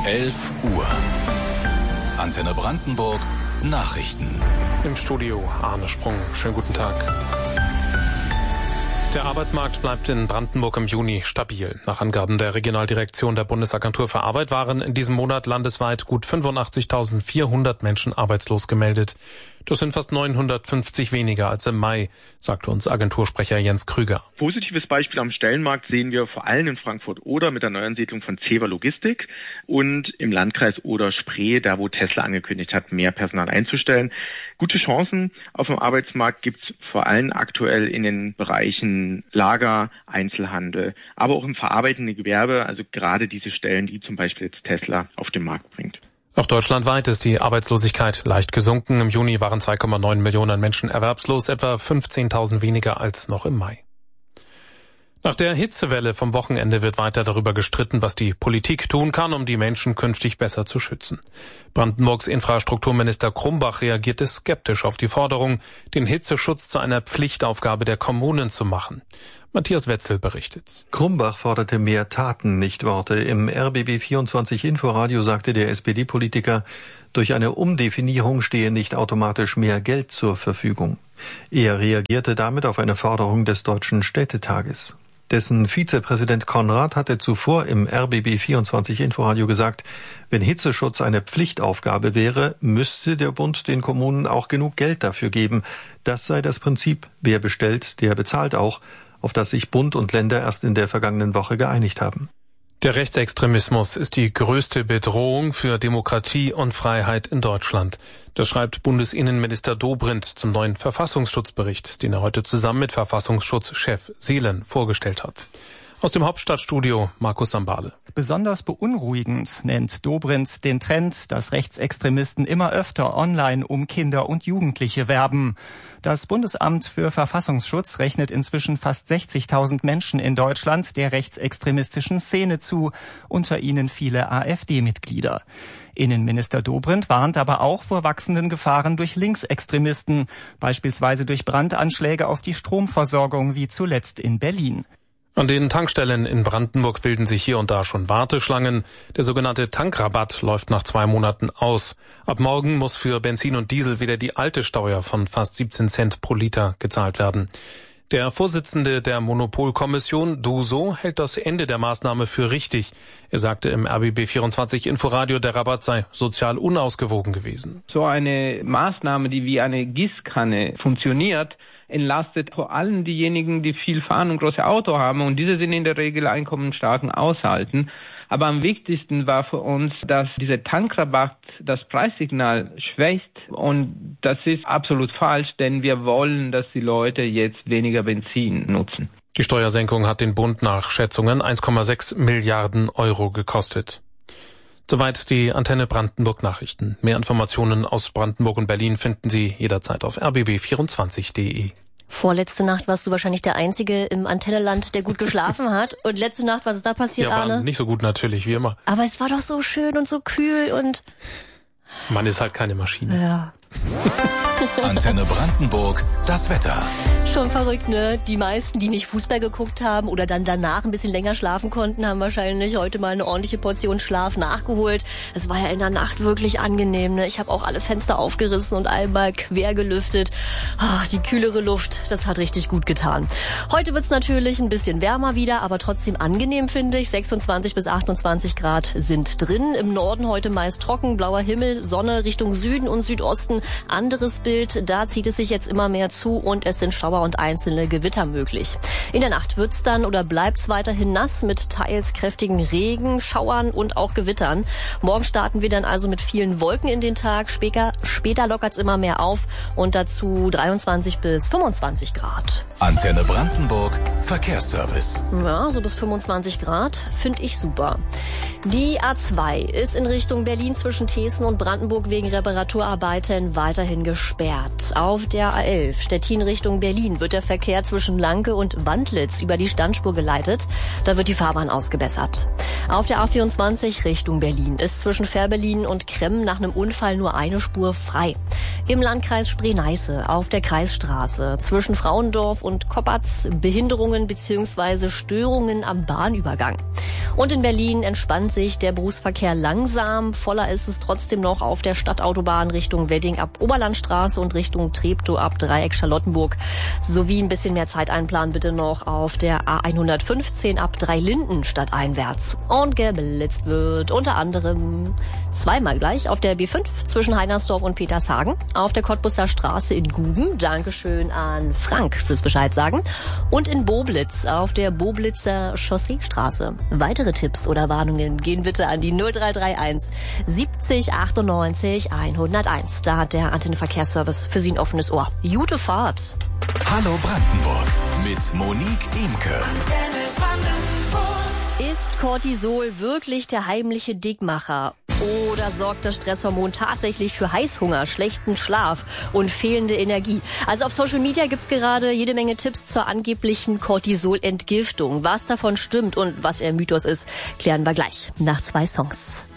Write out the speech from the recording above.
11 Uhr. Antenne Brandenburg, Nachrichten. Im Studio Arne Sprung. Schönen guten Tag. Der Arbeitsmarkt bleibt in Brandenburg im Juni stabil. Nach Angaben der Regionaldirektion der Bundesagentur für Arbeit waren in diesem Monat landesweit gut 85.400 Menschen arbeitslos gemeldet. Das sind fast 950 weniger als im Mai, sagte uns Agentursprecher Jens Krüger. Positives Beispiel am Stellenmarkt sehen wir vor allem in Frankfurt-Oder mit der Neuansiedlung von CEWA Logistik und im Landkreis Oder-Spree, da wo Tesla angekündigt hat, mehr Personal einzustellen. Gute Chancen auf dem Arbeitsmarkt gibt es vor allem aktuell in den Bereichen Lager, Einzelhandel, aber auch im verarbeitenden Gewerbe, also gerade diese Stellen, die zum Beispiel jetzt Tesla auf den Markt bringt. Auch deutschlandweit ist die Arbeitslosigkeit leicht gesunken. Im Juni waren 2,9 Millionen Menschen erwerbslos, etwa 15.000 weniger als noch im Mai. Nach der Hitzewelle vom Wochenende wird weiter darüber gestritten, was die Politik tun kann, um die Menschen künftig besser zu schützen. Brandenburgs Infrastrukturminister Krumbach reagierte skeptisch auf die Forderung, den Hitzeschutz zu einer Pflichtaufgabe der Kommunen zu machen. Matthias Wetzel berichtet. Krumbach forderte mehr Taten, nicht Worte. Im RBB24 Inforadio sagte der SPD-Politiker, durch eine Umdefinierung stehe nicht automatisch mehr Geld zur Verfügung. Er reagierte damit auf eine Forderung des Deutschen Städtetages. Dessen Vizepräsident Konrad hatte zuvor im RBB24 Inforadio gesagt, wenn Hitzeschutz eine Pflichtaufgabe wäre, müsste der Bund den Kommunen auch genug Geld dafür geben. Das sei das Prinzip, wer bestellt, der bezahlt auch, auf das sich Bund und Länder erst in der vergangenen Woche geeinigt haben. Der Rechtsextremismus ist die größte Bedrohung für Demokratie und Freiheit in Deutschland. Das schreibt Bundesinnenminister Dobrindt zum neuen Verfassungsschutzbericht, den er heute zusammen mit Verfassungsschutzchef Seelen vorgestellt hat. Aus dem Hauptstadtstudio Markus Sambale. Besonders beunruhigend nennt Dobrindt den Trend, dass Rechtsextremisten immer öfter online um Kinder und Jugendliche werben. Das Bundesamt für Verfassungsschutz rechnet inzwischen fast 60.000 Menschen in Deutschland der rechtsextremistischen Szene zu, unter ihnen viele AfD-Mitglieder. Innenminister Dobrindt warnt aber auch vor wachsenden Gefahren durch Linksextremisten, beispielsweise durch Brandanschläge auf die Stromversorgung wie zuletzt in Berlin. An den Tankstellen in Brandenburg bilden sich hier und da schon Warteschlangen. Der sogenannte Tankrabatt läuft nach 2 Monaten aus. Ab morgen muss für Benzin und Diesel wieder die alte Steuer von fast 17 Cent pro Liter gezahlt werden. Der Vorsitzende der Monopolkommission, Duso, hält das Ende der Maßnahme für richtig. Er sagte im RBB24 Inforadio, der Rabatt sei sozial unausgewogen gewesen. So eine Maßnahme, die wie eine Gießkanne funktioniert, entlastet vor allem diejenigen, die viel fahren und große Auto haben, und diese sind in der Regel einkommensstarken Haushalten. Aber am wichtigsten war für uns, dass dieser Tankrabatt das Preissignal schwächt, und das ist absolut falsch, denn wir wollen, dass die Leute jetzt weniger Benzin nutzen. Die Steuersenkung hat den Bund nach Schätzungen 1,6 Milliarden Euro gekostet. Soweit die Antenne Brandenburg Nachrichten. Mehr Informationen aus Brandenburg und Berlin finden Sie jederzeit auf rbb24.de. Vorletzte Nacht warst du wahrscheinlich der Einzige im Antenneland, der gut geschlafen hat. Und letzte Nacht, was ist da passiert, ja, Arne? War nicht so gut natürlich, wie immer. Aber es war doch so schön und so kühl und... Man ist halt keine Maschine. Ja. Antenne Brandenburg, das Wetter. Schon verrückt, ne? Die meisten, die nicht Fußball geguckt haben oder dann danach ein bisschen länger schlafen konnten, haben wahrscheinlich heute mal eine ordentliche Portion Schlaf nachgeholt. Es war ja in der Nacht wirklich angenehm, ne? Ich habe auch alle Fenster aufgerissen und einmal quer gelüftet. Die kühlere Luft, das hat richtig gut getan. Heute wird's natürlich ein bisschen wärmer wieder, aber trotzdem angenehm, finde ich. 26 bis 28 Grad sind drin. Im Norden heute meist trocken, blauer Himmel, Sonne Richtung Süden und Südosten. Anderes Bild, da zieht es sich jetzt immer mehr zu und es sind Schauer und einzelne Gewitter möglich. In der Nacht wird's dann oder bleibt's weiterhin nass mit teils kräftigen Regen, Schauern und auch Gewittern. Morgen starten wir dann also mit vielen Wolken in den Tag. Später lockert's immer mehr auf und dazu 23 bis 25 Grad. Antenne Brandenburg, Verkehrsservice. Ja, so bis 25 Grad finde ich super. Die A2 ist in Richtung Berlin zwischen Thesen und Brandenburg wegen Reparaturarbeiten weiterhin gesperrt. Auf der A11 Stettin Richtung Berlin wird der Verkehr zwischen Lanke und Wandlitz über die Standspur geleitet. Da wird die Fahrbahn ausgebessert. Auf der A24 Richtung Berlin ist zwischen Fährberlin und Kremm nach einem Unfall nur eine Spur frei. Im Landkreis Spree-Neiße auf der Kreisstraße zwischen Frauendorf und Koppatz Behinderungen bzw. Störungen am Bahnübergang. Und in Berlin entspannt sich der Berufsverkehr langsam. Voller ist es trotzdem noch auf der Stadtautobahn Richtung Wedding ab Oberlandstraße und Richtung Treptow ab Dreieck Charlottenburg. Sowie ein bisschen mehr Zeit einplanen bitte noch auf der A115 ab Dreilinden stadteinwärts. Und geblitzt wird unter anderem zweimal gleich auf der B5 zwischen Heinersdorf und Petershagen, auf der Cottbusser Straße in Guben, Dankeschön an Frank fürs Bescheid sagen, und in Boblitz auf der Boblitzer Chausseestraße. Weitere Tipps oder Warnungen gehen bitte an die 0331 70 98 101. Da hat der Antenne Verkehrsservice für Sie ein offenes Ohr. Gute Fahrt! Hallo Brandenburg mit Monique Imke. Ist Cortisol wirklich der heimliche Dickmacher? Oder sorgt das Stresshormon tatsächlich für Heißhunger, schlechten Schlaf und fehlende Energie? Also auf Social Media gibt's gerade jede Menge Tipps zur angeblichen Cortisol-Entgiftung. Was davon stimmt und was eher Mythos ist, klären wir gleich nach 2 Songs.